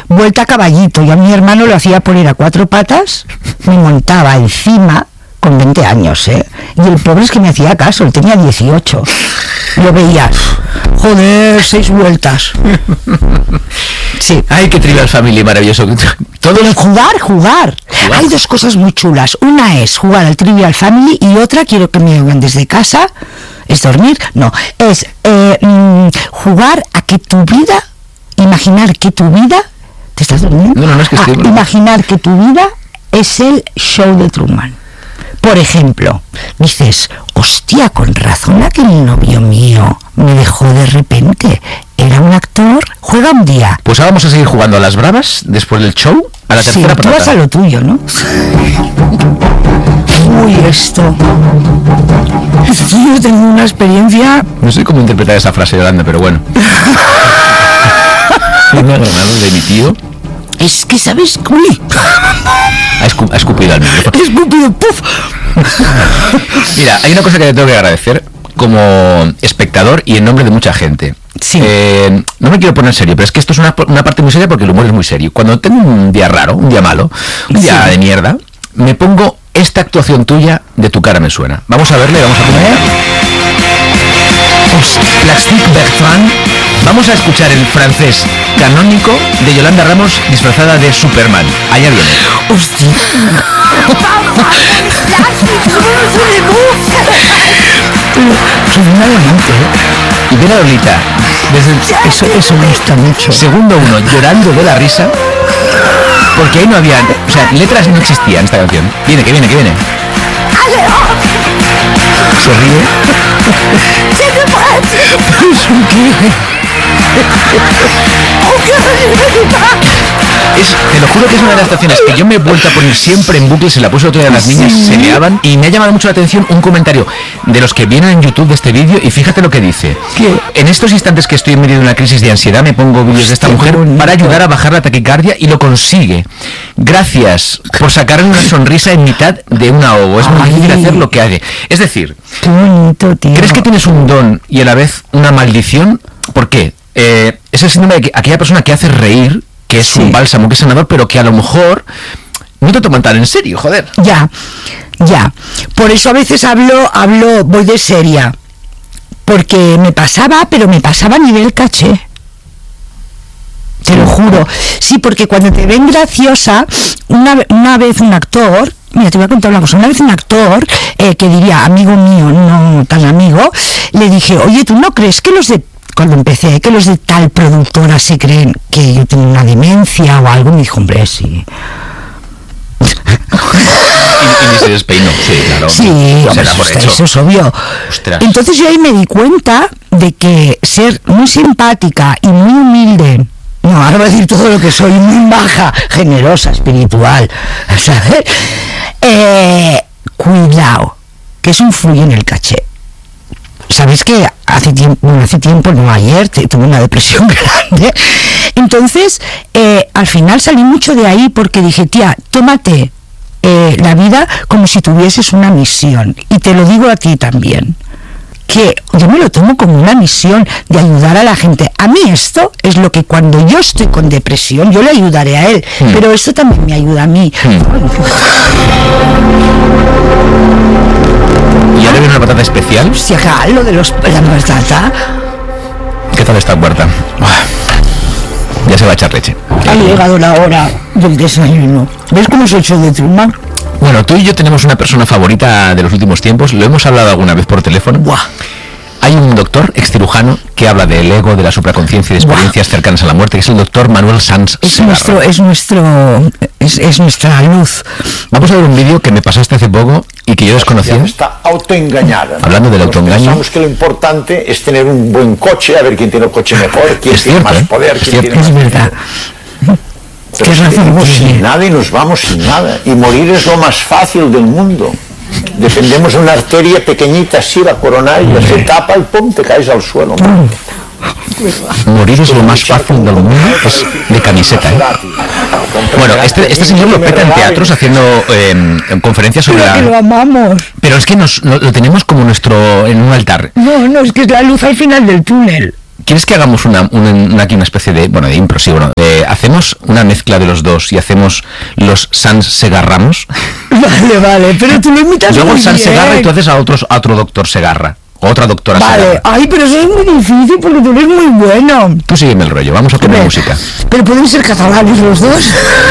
vuelta a caballito. Yo a mi hermano lo hacía poner a 4 patas, me montaba encima con 20 años, y el pobre es que me hacía caso, él tenía 18. Lo veía, joder, 6 vueltas. Sí. Ay, qué Trivial Family maravilloso. Todo el jugar. Hay 2 cosas muy chulas. Una es jugar al Trivial Family y otra, quiero que me oigan desde casa, es dormir. No, es jugar a que tu vida, imaginar que tu vida, ¿te estás durmiendo? No, es que estoy... Imaginar que tu vida es el show de Truman. Por ejemplo, dices, hostia, con razón aquel novio mío me dejó de repente. Era un actor, juega un día. Pues ahora vamos a seguir jugando a las bravas después del show, a la tercera patata. Tú vas a lo tuyo, ¿no? Uy, esto. Yo tengo una experiencia... No sé cómo interpretar esa frase, Yolanda, pero bueno. Una granada de mi tío. Es que, ¿sabes? Uy. Ha escupido al micrófono. Ha escupido, ¡puf! Mira, hay una cosa que te tengo que agradecer como espectador y en nombre de mucha gente. Sí. No me quiero poner serio, pero es que esto es una parte muy seria porque el humor es muy serio. Cuando tengo un día raro, un día malo, un día de mierda, me pongo esta actuación tuya de Tu cara me suena. Vamos a verle, vamos a poner. Plastic Bertrand. Vamos a escuchar el francés canónico de Yolanda Ramos disfrazada de Superman. Allá viene. Hostia. Y ven a Lolita. Eso me gusta mucho. Segundo 1, llorando de la risa. Porque ahí no había... O sea, letras no existían en esta canción. Viene. Se ríe. Te lo juro que es una de las canciones que yo me he vuelto a poner siempre en bucle. Se la puse otro día a las niñas, se liaban. Y me ha llamado mucho la atención un comentario de los que vienen en YouTube de este vídeo. Y fíjate lo que dice. ¿Qué? En estos instantes que estoy en medio de una crisis de ansiedad, me pongo vídeos de esta mujer para ayudar a bajar la taquicardia, y lo consigue. Gracias por sacarle una sonrisa en mitad de un ahogo. Es muy difícil hacer lo que hace. Es decir, qué bonito, tío. ¿Crees que tienes un don y a la vez una maldición? ¿Por qué? Es el síndrome de aquella persona que hace reír, que es un bálsamo, que es sanador, pero que a lo mejor no te toman tan en serio, joder. Ya. Por eso a veces voy de seria. Porque me pasaba a nivel caché. Te lo juro. Sí, porque cuando te ven graciosa, una vez un actor... Mira, te voy a contar una cosa. Una vez un actor, que diría amigo mío, no tan amigo, le dije, oye, ¿tú no crees que cuando empecé, que los de tal productora se creen que yo tengo una demencia o algo? Me dijo, hombre, sí. y ni se despeinó, sí, claro. Sí, eso es obvio. Ostras. Entonces yo ahí me di cuenta de que ser muy simpática y muy humilde, no, ahora voy a decir todo lo que soy, muy baja, generosa, espiritual, ¿sabes? Cuidado, que eso influye en el caché. ¿Sabéis que hace tiempo, no ayer, tuve una depresión grande? Entonces, al final salí mucho de ahí porque dije, tía, tómate la vida como si tuvieses una misión. Y te lo digo a ti también, que yo me lo tomo como una misión de ayudar a la gente. A mí esto es lo que cuando yo estoy con depresión, yo le ayudaré a él, pero esto también me ayuda a mí. ¿Y ahora viene una patata especial? Hostia, lo de la patata. ¿Qué tal esta puerta? Ya se va a echar leche. Ha llegado la hora del desayuno. ¿Ves cómo se echó de Truman? Bueno, tú y yo tenemos una persona favorita de los últimos tiempos. Lo hemos hablado alguna vez por teléfono. ¡Buah! Hay un doctor excirujano que habla del ego, de la supraconciencia y de experiencias cercanas a la muerte, que es el doctor Manuel Sanz Segarra. Es nuestra luz. Vamos a ver un vídeo que me pasaste hace poco y que yo desconocía. Está autoengañada, ¿no? Hablando del autoengaño. Pensamos que lo importante es tener un buen coche, a ver quién tiene el coche mejor, quién tiene más poder, quién tiene más... Es verdad. Pero sin nada y nos vamos sin nada. Y morir es lo más fácil del mundo. Dependemos de una arteria pequeñita así, la coronaria, se tapa y pum, te caes al suelo. Morir es lo más fácil del mundo, es de camiseta, ¿eh? Bueno, este señor lo peta en teatros haciendo conferencias sobre que lo amamos. Pero es que lo tenemos como en un altar. No, es que es la luz al final del túnel. ¿Quieres que hagamos aquí una especie de impro, sí, bueno, hacemos una mezcla de los dos y hacemos los Sans Segarramos. Vale, pero tú lo imitas Yo hago muy el Sans bien. Segarra y tú haces a otro doctor Segarra. O otra doctora Vale, Segarra. ay, pero eso es muy difícil porque tú eres muy bueno. Tú sígueme el rollo, vamos a poner Hombre, música. pero pueden ser catalanes los dos.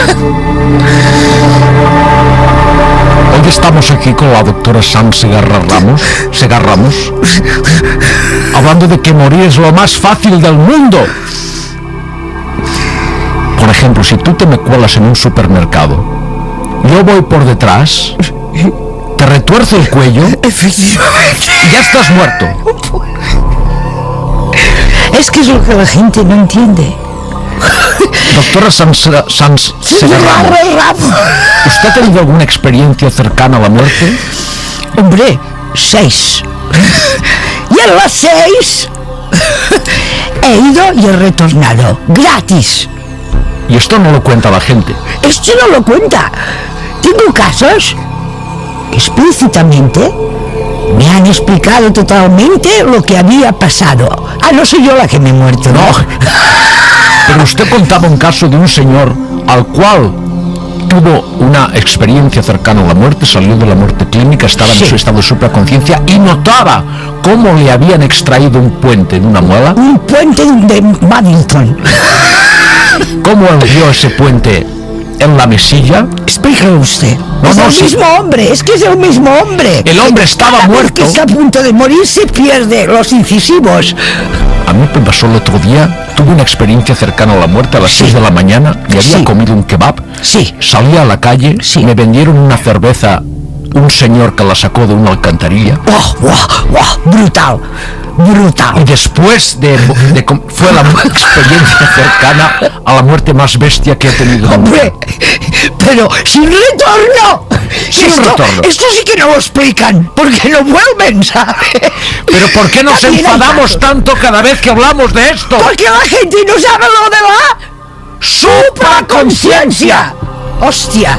Hoy estamos aquí con la doctora Sans Segarramos, hablando de que morir es lo más fácil del mundo. Por ejemplo, si tú te me cuelas en un supermercado, yo voy por detrás, te retuerzo el cuello Efectivamente. y ya estás muerto. Es que es lo que la gente no entiende. Doctora Sans Segarramos, ¿usted ha tenido alguna experiencia cercana a la muerte? Hombre, 6. Y en las 6 he ido y he retornado. Gratis. Y esto no lo cuenta la gente. Esto no lo cuenta. Tengo casos que explícitamente me han explicado totalmente lo que había pasado. Ah, no soy yo la que me he muerto, ¿no? Pero usted contaba un caso de un señor al cual tuvo una experiencia cercana a la muerte, salió de la muerte clínica, estaba en Sí. su estado de supraconciencia y notaba cómo le habían extraído un puente de una muela, Un puente de Paddington. cómo él vio ese puente en la mesilla. Explícalo usted. No, Es no, el sí. mismo hombre, es que es el mismo hombre. El hombre estaba Cada vez muerto. que está a punto de morir se pierde los incisivos. A mí me pasó el otro día, tuve una experiencia cercana a la muerte a las Sí. 6 de la mañana, me había Sí. comido un kebab, Sí. salí a la calle, Sí. me vendieron una cerveza, un señor que la sacó de una alcantarilla. ¡Oh, brutal! Brutal. Y después fue la experiencia cercana a la muerte más bestia que he tenido nunca. ¡Hombre! Pero sin retorno. Sin retorno. Esto sí que no lo explican, porque no vuelven, ¿sabes? Pero ¿por qué nos También hay enfadamos casos. tanto cada vez que hablamos de esto? Porque la gente no sabe lo de la supraconciencia. ¡Hostia!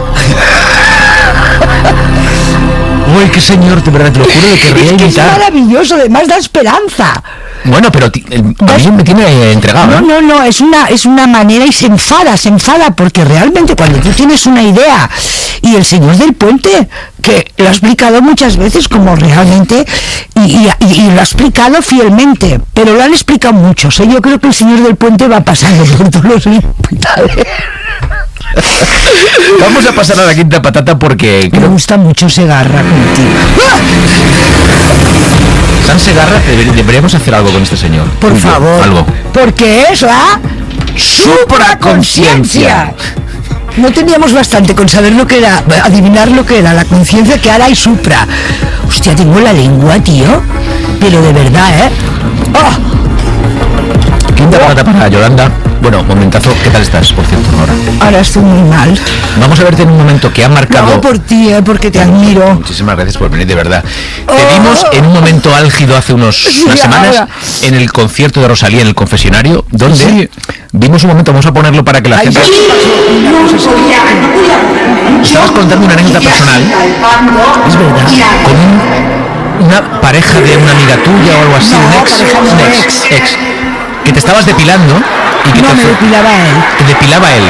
Uy, qué señor, de verdad, te lo juro, le querría Es que es imitar. maravilloso, además da esperanza. Bueno, pero a mí me tiene entregado, ¿no? No, es una manera y se enfada, porque realmente cuando tú tienes una idea y el señor del puente, que lo ha explicado muchas veces como realmente, y lo ha explicado fielmente, pero lo han explicado muchos, ¿eh? Yo creo que el señor del puente va pasando por todos los hospitales. Vamos a pasar a la quinta patata porque Me creo que gusta mucho Segarra contigo. Sans Segarra deberíamos hacer algo con este señor. Por Tú y yo, favor. algo. Porque es la supraconciencia. No teníamos bastante con saber lo que era, adivinar lo que era la conciencia, que ahora hay supra. Hostia, tengo la lengua, tío. Pero de verdad, ¿eh? ¡Oh! Quinta patata para Yolanda. Bueno, momentazo, ¿qué tal estás, por cierto, Nora? Ahora estoy muy mal. Vamos a verte en un momento que ha marcado... No por ti, porque te admiro. Muchísimas gracias por venir, de verdad. Te Oh. vimos en un momento álgido hace unas semanas ahora. en el concierto de Rosalía en el confesionario, donde Sí. vimos un momento, vamos a ponerlo para que la Ay, gente... Estabas contando una anécdota personal Es verdad. con una pareja de una amiga tuya o algo así, No, un pareja no, ex, que te estabas depilando y que No te me depilaba él. te depilaba él.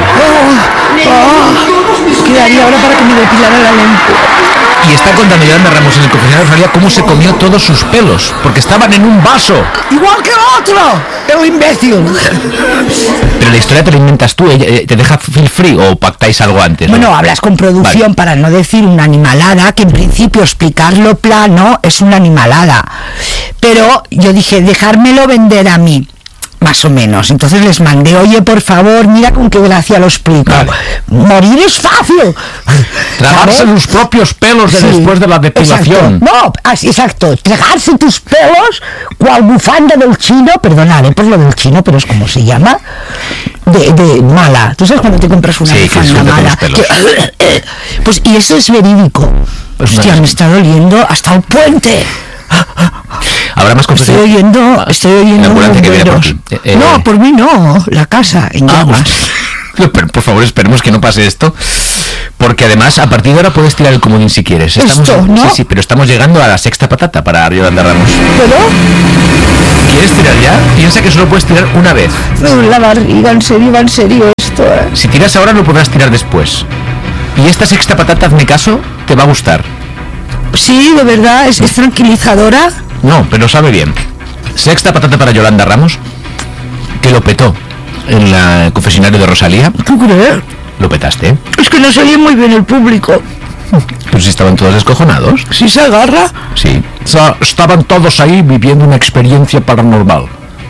¿Qué haría ahora para que me depilara la lengua? Y está contando Yolanda Ramos en el confesionario de Rosalía cómo se comió todos sus pelos, porque estaban en un vaso. Igual que el otro, el imbécil. Pero la historia te la inventas tú, ella, ¿te deja feel free o pactáis algo antes? ¿no? Bueno, hablas con producción Vale. para no decir una animalada, que en principio explicarlo plano es una animalada. Pero yo dije, dejármelo vender a mí. Más o menos. Entonces les mandé, oye, por favor, mira con qué gracia lo explico. Vale. Morir es fácil. Tragarse ¿Sabes? sus propios pelos Sí, después de la depilación. Exacto. No, así, exacto. Tragarse tus pelos, cual bufanda del chino, perdonad por lo del chino, pero es como se llama, de mala. ¿Tú sabes cuando te compras una Sí, que bufanda suelta mala? con los pelos. Pues, y eso es verídico. Pues Hostia, una- me está doliendo hasta el puente. Habrá más Estoy confesiones. oyendo La ambulancia que viene por bomberos. ti. No, por mí no, la casa en llamas. Pero, por favor, esperemos que no pase esto. Porque además, a partir de ahora puedes tirar el comodín si quieres. Esto, ¿no? Sí, pero estamos llegando a la sexta patata para Yolanda Ramos. Pero ¿Quieres tirar ya? Piensa que solo puedes tirar una vez. me duele la barriga, en serio, va en serio esto. esto, ¿eh? Si tiras ahora no podrás tirar después. Y esta sexta patata, hazme caso, te va a gustar. Sí, de verdad, es tranquilizadora. No, pero sabe bien. Sexta patata para Yolanda Ramos, que lo petó en el confesionario de Rosalía. ¿Tú crees? Lo petaste, ¿eh? Es que no se oye muy bien el público. Pero si estaban todos descojonados. ¿Sí se agarra? Sí. O sea, estaban todos ahí viviendo una experiencia paranormal.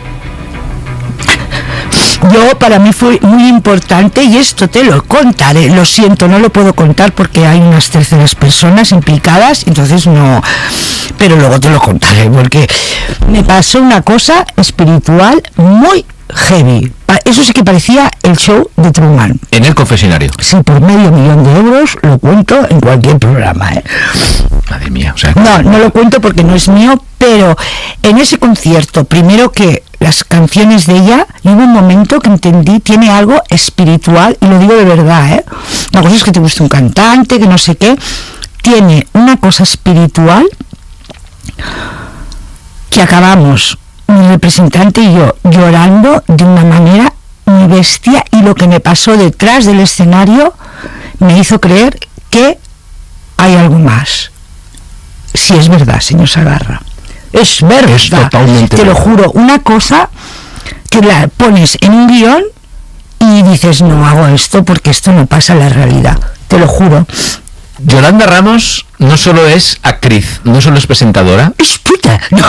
Para mí fue muy importante, y esto te lo contaré, lo siento, no lo puedo contar porque hay unas terceras personas implicadas, entonces no, pero luego te lo contaré porque me pasó una cosa espiritual muy heavy. Eso sí que parecía el show de Truman. En el confesionario. Sí, por $500,000 lo cuento en cualquier programa, ¿eh? Madre mía, o sea... No lo cuento porque no es mío, pero en ese concierto, primero que las canciones de ella, y hubo un momento que entendí, tiene algo espiritual, y lo digo de verdad, ¿eh? Una cosa es que te guste un cantante, que no sé qué, tiene una cosa espiritual que acabamos, mi representante y yo, llorando de una manera muy bestia, y lo que me pasó detrás del escenario me hizo creer que hay algo más. Si es verdad, señor Sagarra. Es verdad. Es totalmente te lo juro, una cosa que la pones en un guión y dices, no hago esto porque esto no pasa en la realidad. Te lo juro. Yolanda Ramos no solo es actriz, no solo es presentadora. ¡Es puta! No,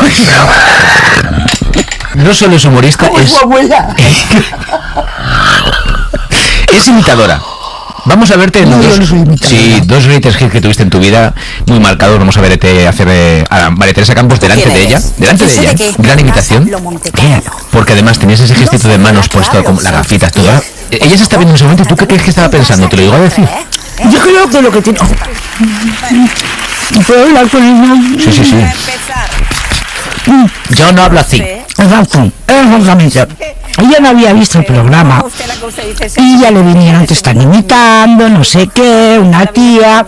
no solo es humorista, es su abuela. Es imitadora. Vamos a verte en dos greatest hits que tuviste en tu vida, muy marcados. Vamos a verte hacer a María Teresa Campos delante de ella, gran imitación, porque además tenías ese gestito de manos puesto con las gafitas, todo. Ella se está viendo en ese momento, ¿y tú qué crees que estaba pensando? Te lo digo a decir. Yo creo que lo que tiene... ¿Puedo hablar con ella? Sí. Yo no hablo así. Exacto, exactamente. Ella no había visto el programa y ya le vinieron, te están imitando, no sé qué, una tía.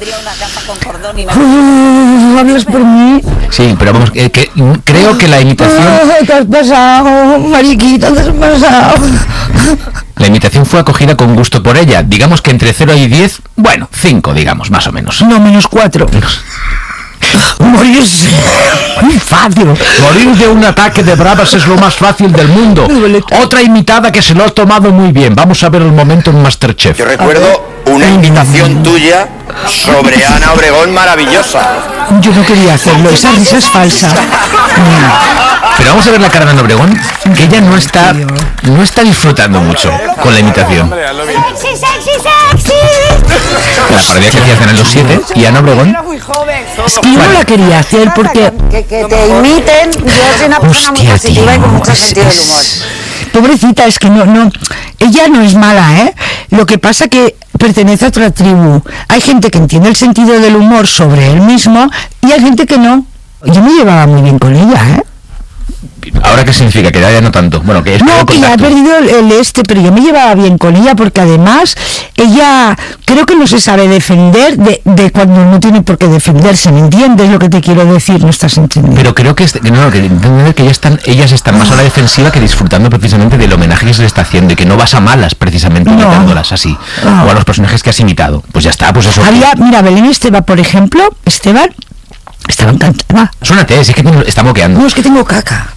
¿Hablas por mí? Sí, pero vamos, creo que la imitación... ¿Qué has pasado, mariquita? ¿Qué has pasado? La imitación fue acogida con gusto por ella. Digamos que entre 0 y 10, bueno, 5, digamos, más o menos. No, menos 4. Morirse muy fácil. Morir de un ataque de bravas es lo más fácil del mundo. Otra imitada que se lo ha tomado muy bien. Vamos a ver el momento en Masterchef. Yo recuerdo una imitación tuya sobre Ana Obregón maravillosa. Yo no quería hacerlo, esa risa es falsa. Pero vamos a ver la cara de Ana Obregón, que ella no está disfrutando mucho con la imitación. ¡Sexy! La parodia que hacía Canal 7 y Ana Obregón. Es que yo no la quería hacer porque... Que te imiten, yo soy una persona muy positiva y con mucho sentido del humor. Pobrecita, es que no, ella no es mala, ¿eh? Lo que pasa que pertenece a otra tribu. Hay gente que entiende el sentido del humor sobre él mismo y hay gente que no. Yo me llevaba muy bien con ella, ¿eh? ¿Ahora qué significa? Que ya no tanto. Bueno, que es no, que ya ha perdido el pero yo me llevaba bien con ella porque además ella creo que no se sabe defender de cuando no tiene por qué defenderse, ¿me entiendes lo que te quiero decir? No estás entendiendo. Pero creo que ellas están más a la defensiva que disfrutando precisamente del homenaje que se le está haciendo y que no vas a malas precisamente imitándolas así. O a los personajes que has imitado. Pues ya está, pues eso. Mira, Belén Esteban, por ejemplo, Esteban estaba encantada. Suénate, es que está moqueando. No, es que tengo caca.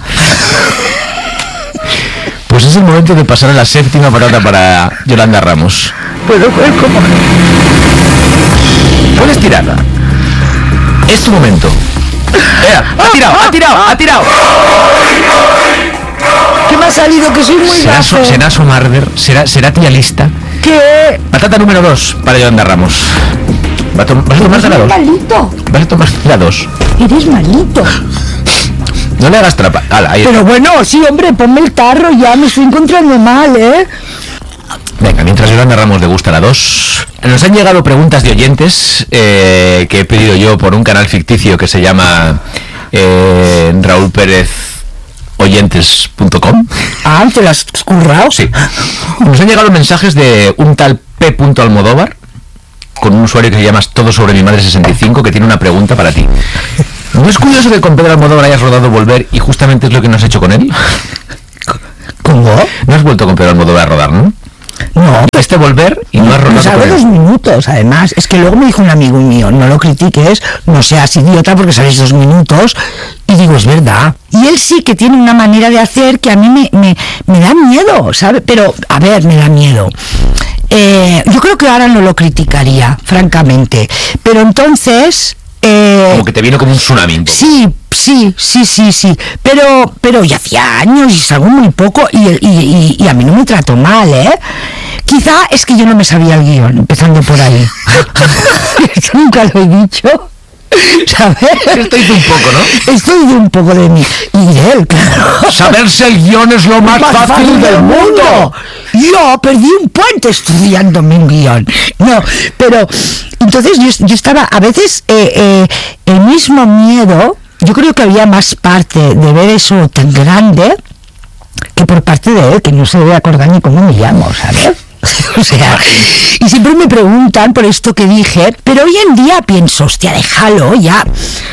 Pues es el momento de pasar a la séptima parada para Yolanda Ramos. ¿Puedo ver cómo? Puedes tirarla. Es tu momento. ¡Ha tirado! ¿Qué me ha salido? Que soy muy gafe. ¿Será Somarder? ¿Será tía lista? ¿Qué? Patata número 2 para Yolanda Ramos. ¿Vas a tomarte la 2? Malito. Vas a tomar la 2. Eres malito. No le hagas trampa. Pero bueno, sí, hombre, ponme el tarro ya, me estoy encontrando mal, ¿eh? Venga, mientras Yolanda Ramos le gusta la 2, nos han llegado preguntas de oyentes que he pedido yo por un canal ficticio que se llama Raúl Pérez oyentes.com. Ah, ¿te las has currado? Sí. Nos han llegado mensajes de un tal P. Almodóvar, con un usuario que se llama Todo sobre mi madre 65, que tiene una pregunta para ti. ¿No es curioso que con Pedro Almodóvar hayas rodado Volver y justamente es lo que no has hecho con él? ¿Cómo? No has vuelto con Pedro Almodóvar a rodar, ¿no? No, pues propusiste volver y no has Me rodado salgo con él. 2 minutos, además. Es que luego me dijo un amigo mío, no lo critiques, no seas idiota porque sabes 2 minutos. Y digo, es verdad. Y él sí que tiene una manera de hacer que a mí me da miedo, ¿sabes? Pero, a ver, me da miedo. Yo creo que ahora no lo criticaría, francamente. Pero entonces... Como que te vino como un tsunami. Un poco. Sí. Pero ya hacía años y salgo muy poco y a mí no me trató mal, ¿eh? Quizá es que yo no me sabía el guión, empezando por ahí. Esto nunca lo he dicho. ¿Sabes? Esto dice un poco, ¿no? Esto dice un poco de mí y de él, claro. Saberse el guión es lo más fácil del mundo. Yo perdí un puente estudiándome un guión. No, pero entonces yo estaba, a veces el mismo miedo, yo creo que había más parte de ver eso tan grande que por parte de él, que no se debe acordar ni cómo me llamo, ¿sabes? O sea, y siempre me preguntan por esto que dije, pero hoy en día pienso, hostia, déjalo ya.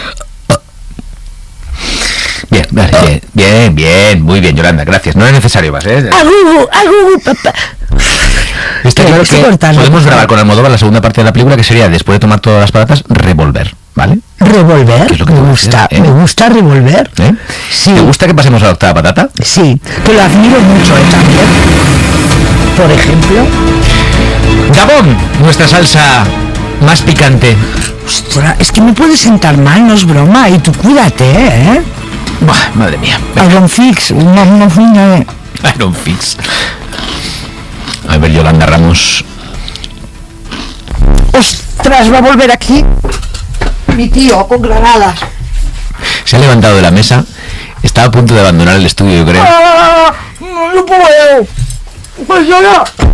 Bien, muy bien, Yolanda, gracias. No es necesario más, ¿eh? Agu, papá. Está claro que podemos grabar con Almodóvar la segunda parte de la película, que sería, después de tomar todas las patatas, revolver, ¿vale? ¿Revolver? Es lo que Me gusta revolver. ¿Eh? Sí. ¿Te gusta que pasemos a la octava patata? Sí, que lo admiro mucho también. Por ejemplo. Gabón, nuestra salsa más picante. Ostras, es que me puede sentar mal, no es broma. Y tú cuídate, ¿eh? Buah, madre mía. Iron Fix, no. Iron Fix. A ver, Yolanda Ramos. Ostras, va a volver aquí mi tío con granadas. Se ha levantado de la mesa. Estaba a punto de abandonar el estudio, yo creo. No puedo. Pues yo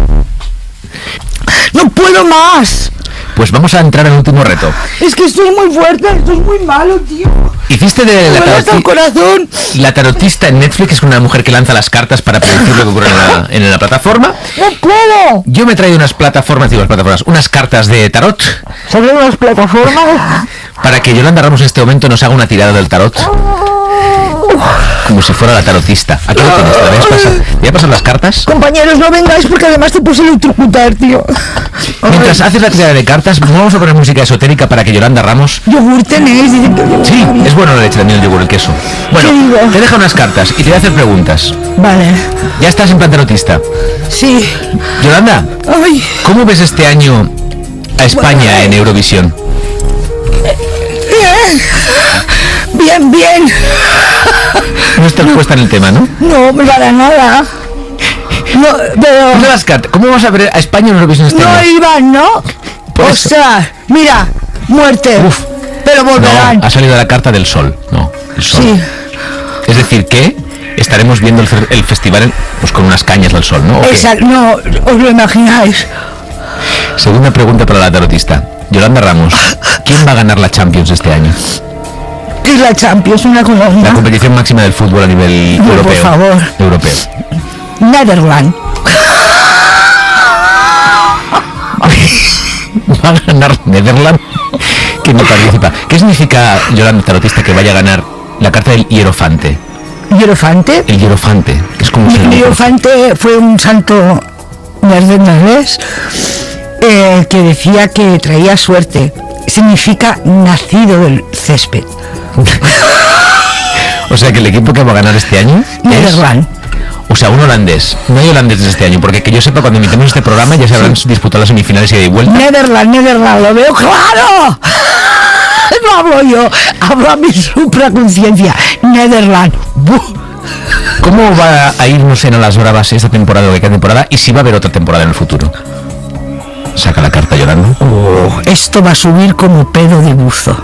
no puedo más. Pues vamos a entrar en el último reto. Es que estoy muy fuerte, esto es muy malo, tío. Hiciste de el corazón. La tarotista en Netflix, es una mujer que lanza las cartas para predecir lo que ocurre en la plataforma. ¡No puedo! Yo me he traído unas cartas de tarot. ¿Sobre unas plataformas? Para que Yolanda Ramos en este momento nos haga una tirada del tarot. Como si fuera la tarotista. Aquí lo tienes, ¿te voy a pasar las cartas? Compañeros, no vengáis porque además te puse electrocutar, tío. Mientras haces la tirada de cartas, vamos a poner música esotérica para que Yolanda Ramos... Yogur tenéis, dicen que yogur. Sí, es bueno la leche también, el yogur, el queso. Bueno, te dejo unas cartas y te voy a hacer preguntas. Vale. Ya estás en plan tarotista. Sí. Yolanda, Ay. ¿cómo ves este año a España en Eurovisión? Bien. No estás puesta en el tema, ¿no? No, para nada. No, pero... No las cartas. ¿Cómo vas a ver a España en Eurovisión este año? No iban, ¿no? Por eso. Ostras, mira, muerte. Uf. Pero volverán. No, ha salido la carta del sol. No, el sol. Sí. Es decir, que estaremos viendo el festival pues con unas cañas al sol, ¿no? Exacto, no, os lo imagináis. Segunda pregunta para la tarotista. Yolanda Ramos, ¿quién va a ganar la Champions este año? ¿Qué es la Champions? Una colonia. La competición máxima del fútbol a nivel No, europeo. por favor. Europeo. Netherlands. Va a ganar Netherlands, que no participa. ¿Qué significa, Yolanda tarotista, que vaya a ganar la carta del hierofante? ¿Hierofante? El hierofante, que es como un El hierofante fue un santo neerlandés que decía que traía suerte. Significa nacido del césped. O sea que el equipo que va a ganar este año Netherlands. O sea, un holandés. No hay holandeses este año, porque que yo sepa, cuando emitemos este programa ya se habrán disputado las semifinales y de vuelta. Netherlands, lo veo claro. No hablo yo, hablo a mi supraconciencia. Netherlands. ¿Cómo va a irnos en a las bravas esta temporada o de cada temporada? Y si va a haber otra temporada en el futuro. Saca la carta, Yolanda. Esto va a subir como pedo de buzo.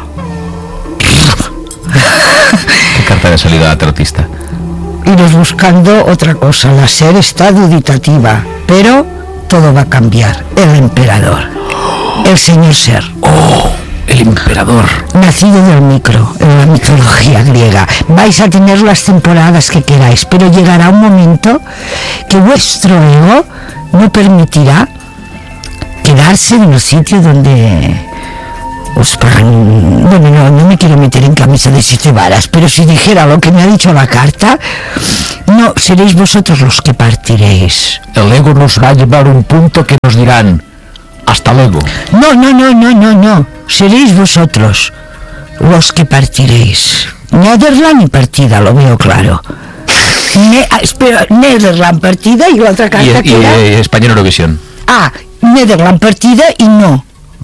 ¿Qué carta le ha salido a la tarotista? Iros buscando otra cosa. La SER está duditativa, pero todo va a cambiar. El emperador, el señor SER. El emperador. Nacido del micro, en la mitología griega. Vais a tener las temporadas que queráis, pero llegará un momento que vuestro ego no permitirá quedarse en los sitios donde os pagan. Bueno, no me quiero meter en camisa de 7 varas, pero si dijera lo que me ha dicho la carta, No, seréis vosotros los que partiréis. El ego nos va a llevar a un punto que nos dirán, hasta luego. No. Seréis vosotros los que partiréis. Netherland y partida, lo veo claro. Espera, Netherland partida y la otra carta que era... España en Eurovisión. Netherland partida y no.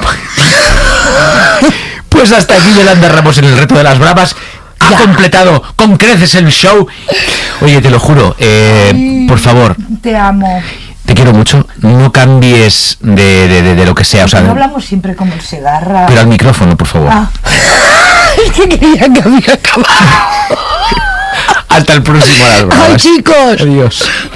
Pues hasta aquí Yolanda Ramos en el reto de las bravas. Ha completado con creces el show. Oye, te lo juro, por favor. Te amo. Te quiero mucho. No cambies de lo que sea. O sea, no hablamos siempre como el Segarra. Pero al micrófono, por favor. Es que quería que había acabado. Hasta el próximo. Las bravas. Ay, chicos. Adiós.